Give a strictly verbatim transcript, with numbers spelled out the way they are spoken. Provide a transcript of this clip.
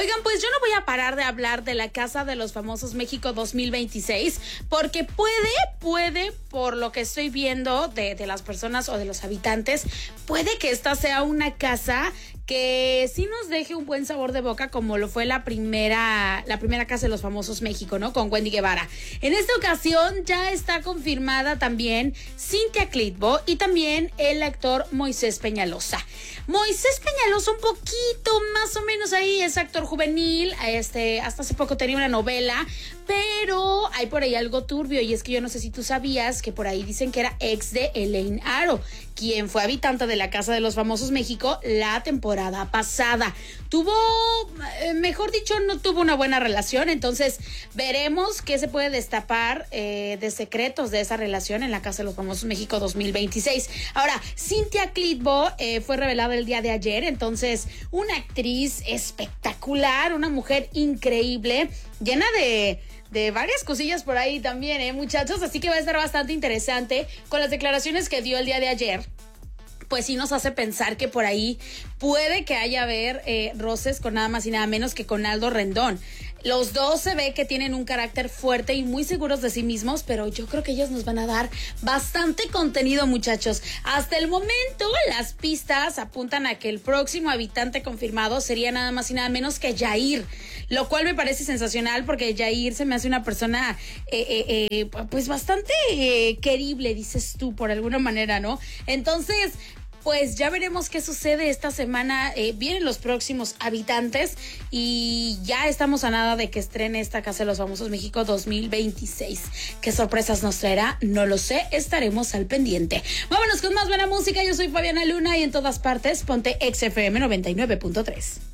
Oigan, pues yo no voy a parar de hablar de la Casa de los Famosos México dos mil veintiséis, porque puede, puede, por lo que estoy viendo de, de las personas o de los habitantes, puede que esta sea una casa que sí nos deje un buen sabor de boca, como lo fue la primera, la primera Casa de los Famosos México, ¿no? Con Wendy Guevara. En esta ocasión ya está confirmada también Cintia Clitbo y también el actor Moisés Peñalosa. Moisés Peñalosa un poquito más o menos ahí, es actor juvenil, este, hasta hace poco tenía una novela, pero hay por ahí algo turbio, y es que yo no sé si tú sabías que por ahí dicen que era ex de Elaine Aro, quien fue habitante de la Casa de los Famosos México la temporada pasada. Tuvo, mejor dicho, no tuvo una buena relación, entonces veremos qué se puede destapar eh, de secretos de esa relación en la Casa de los Famosos México dos mil veintiséis. Ahora, Cintia Clitbo eh, fue revelada el día de ayer, entonces una actriz espectacular, una mujer increíble, llena de... de varias cosillas por ahí también, ¿eh, muchachos? Así que va a estar bastante interesante con las declaraciones que dio el día de ayer. Pues sí nos hace pensar que por ahí puede que haya haber eh, roces con nada más y nada menos que con Aldo Rendón. Los dos se ve que tienen un carácter fuerte y muy seguros de sí mismos, pero yo creo que ellos nos van a dar bastante contenido, muchachos. Hasta el momento, las pistas apuntan a que el próximo habitante confirmado sería nada más y nada menos que Yair, lo cual me parece sensacional porque Yair se me hace una persona eh, eh, eh, pues bastante eh, querible, dices tú, por alguna manera, ¿no? Entonces... pues ya veremos qué sucede esta semana. Eh, vienen los próximos habitantes y ya estamos a nada de que estrene esta Casa de los Famosos México dos mil veintiséis. ¿Qué sorpresas nos traerá? No lo sé, estaremos al pendiente. Vámonos con más buena música. Yo soy Fabiana Luna y en todas partes ponte X F M noventa y nueve punto tres.